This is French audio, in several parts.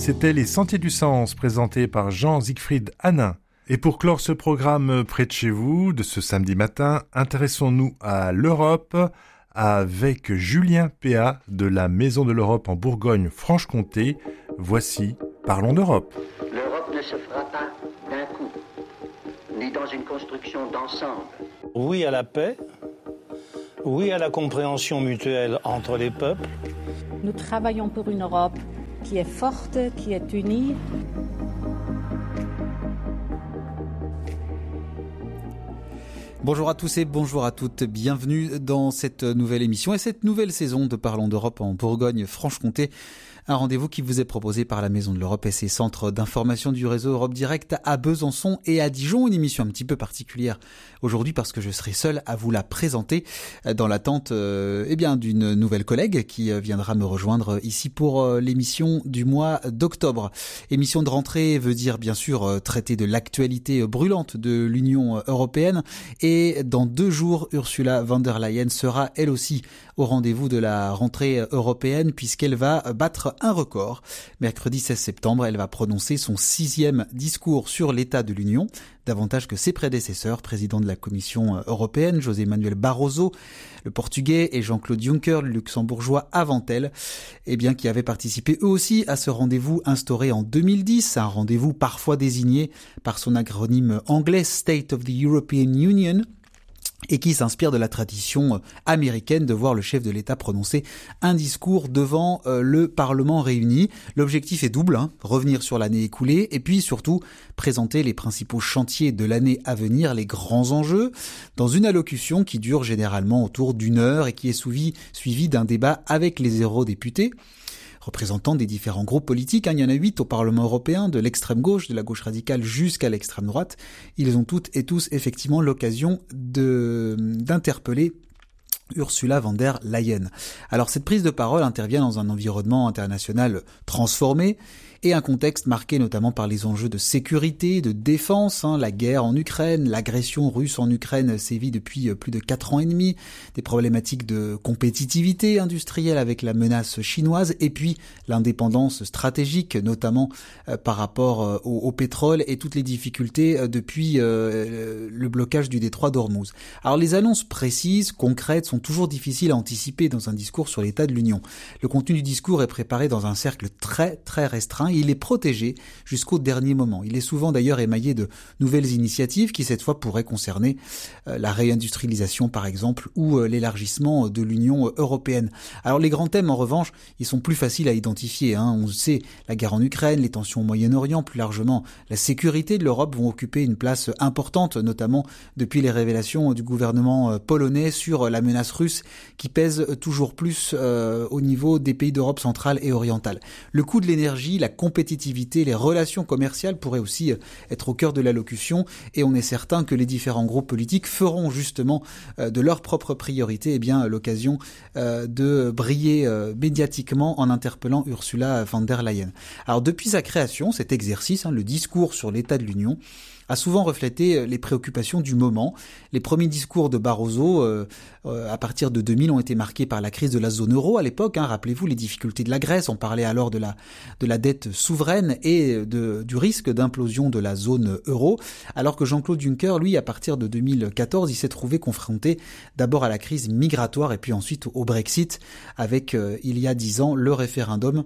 C'était les Sentiers du Sens présentés par Jean-Siegfried Hanin. Et pour clore ce programme près de chez vous, de ce samedi matin, intéressons-nous à l'Europe avec Julien Péat de la Maison de l'Europe en Bourgogne-Franche-Comté. Voici Parlons d'Europe. L'Europe ne se fera pas d'un coup, ni dans une construction d'ensemble. Oui à la paix, oui à la compréhension mutuelle entre les peuples. Nous travaillons pour une Europe qui est forte, qui est unie. Bonjour à tous et bonjour à toutes, bienvenue dans cette nouvelle émission et cette nouvelle saison de Parlons d'Europe en Bourgogne-Franche-Comté. Un rendez-vous qui vous est proposé par la Maison de l'Europe et ses centres d'information du réseau Europe Direct à Besançon et à Dijon. Une émission un petit peu particulière aujourd'hui parce que je serai seul à vous la présenter dans l'attente d'une nouvelle collègue qui viendra me rejoindre ici pour l'émission du mois d'octobre. Émission de rentrée veut dire bien sûr traiter de l'actualité brûlante de l'Union européenne et dans 2 jours, Ursula von der Leyen sera elle aussi au rendez-vous de la rentrée européenne puisqu'elle va battre un record. Mercredi 16 septembre, elle va prononcer son 6e discours sur l'état de l'Union, davantage que ses prédécesseurs, président de la Commission européenne, José Manuel Barroso, le portugais, et Jean-Claude Juncker, le luxembourgeois avant elle, qui avaient participé eux aussi à ce rendez-vous instauré en 2010, un rendez-vous parfois désigné par son acronyme anglais State of the European Union, et qui s'inspire de la tradition américaine de voir le chef de l'État prononcer un discours devant le Parlement réuni. L'objectif est double, revenir sur l'année écoulée et puis surtout présenter les principaux chantiers de l'année à venir, les grands enjeux, dans une allocution qui dure généralement autour d'1 heure et qui est suivie d'un débat avec les eurodéputés, représentants des différents groupes politiques. Il y en a 8 au Parlement européen, de l'extrême gauche, de la gauche radicale jusqu'à l'extrême droite. Ils ont toutes et tous effectivement l'occasion d'interpeller Ursula von der Leyen. Alors cette prise de parole intervient dans un environnement international transformé et un contexte marqué notamment par les enjeux de sécurité, de défense, la guerre en Ukraine, l'agression russe en Ukraine sévit depuis plus de 4 ans et demi, des problématiques de compétitivité industrielle avec la menace chinoise et puis l'indépendance stratégique, notamment par rapport au pétrole et toutes les difficultés depuis le blocage du détroit d'Ormuz. Alors les annonces précises, concrètes, sont toujours difficiles à anticiper dans un discours sur l'état de l'Union. Le contenu du discours est préparé dans un cercle très très restreint. Il est protégé jusqu'au dernier moment. Il est souvent d'ailleurs émaillé de nouvelles initiatives qui cette fois pourraient concerner la réindustrialisation par exemple ou l'élargissement de l'Union européenne. Alors les grands thèmes en revanche, ils sont plus faciles à identifier. On sait, la guerre en Ukraine, les tensions au Moyen-Orient, plus largement la sécurité de l'Europe vont occuper une place importante, notamment depuis les révélations du gouvernement polonais sur la menace russe qui pèse toujours plus au niveau des pays d'Europe centrale et orientale. Le coût de l'énergie, la compétitivité, les relations commerciales pourraient aussi être au cœur de l'allocution et on est certain que les différents groupes politiques feront justement de leur propre priorité l'occasion de briller médiatiquement en interpellant Ursula von der Leyen. Alors depuis sa création, cet exercice, le discours sur l'état de l'Union, a souvent reflété les préoccupations du moment. Les premiers discours de Barroso, à partir de 2000, ont été marqués par la crise de la zone euro à l'époque. Rappelez-vous les difficultés de la Grèce. On parlait alors de la dette souveraine et du risque d'implosion de la zone euro. Alors que Jean-Claude Juncker, lui, à partir de 2014, il s'est trouvé confronté d'abord à la crise migratoire et puis ensuite au Brexit avec, il y a 10 ans, le référendum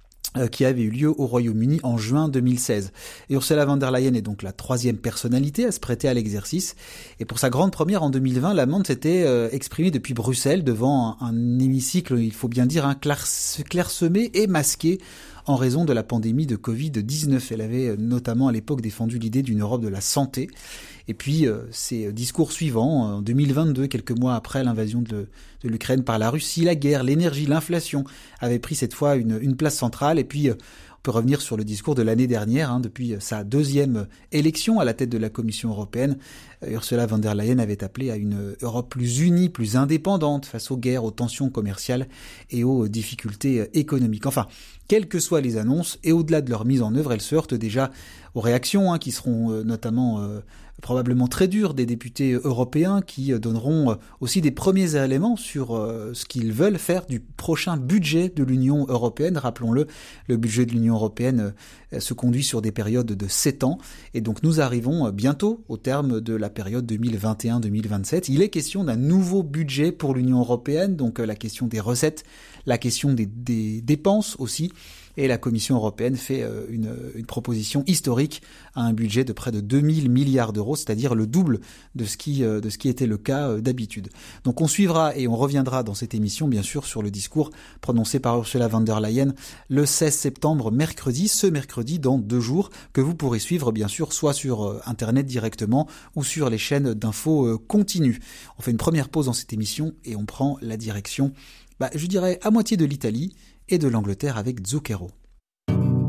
qui avait eu lieu au Royaume-Uni en juin 2016. Et Ursula von der Leyen est donc la 3e personnalité à se prêter à l'exercice. Et pour sa grande première en 2020, l'allemande s'était exprimée depuis Bruxelles devant un hémicycle, il faut bien dire, clairsemé et masqué en raison de la pandémie de Covid-19. Elle avait notamment à l'époque défendu l'idée d'une Europe de la santé. Et puis ces discours suivants, en 2022, quelques mois après l'invasion de l'Ukraine par la Russie, la guerre, l'énergie, l'inflation, avaient pris cette fois une place centrale. Et puis on peut revenir sur le discours de l'année dernière, depuis sa 2e élection à la tête de la Commission européenne. Ursula von der Leyen avait appelé à une Europe plus unie, plus indépendante face aux guerres, aux tensions commerciales et aux difficultés économiques. Enfin, quelles que soient les annonces, et au-delà de leur mise en œuvre, elles se heurtent déjà aux réactions qui seront notamment probablement très dur des députés européens qui donneront aussi des premiers éléments sur ce qu'ils veulent faire du prochain budget de l'Union européenne. Rappelons-le, le budget de l'Union européenne se conduit sur des périodes de 7 ans et donc nous arrivons bientôt au terme de la période 2021-2027. Il est question d'un nouveau budget pour l'Union européenne, donc la question des recettes, la question des dépenses aussi. Et la Commission européenne fait une proposition historique à un budget de près de 2000 milliards d'euros, c'est-à-dire le double de ce qui était le cas d'habitude. Donc on suivra et on reviendra dans cette émission, bien sûr, sur le discours prononcé par Ursula von der Leyen le 16 septembre, ce mercredi dans 2 jours, que vous pourrez suivre, bien sûr, soit sur Internet directement ou sur les chaînes d'infos continues. On fait une première pause dans cette émission et on prend la direction, je dirais, à moitié de l'Italie et de l'Angleterre avec Zucchero.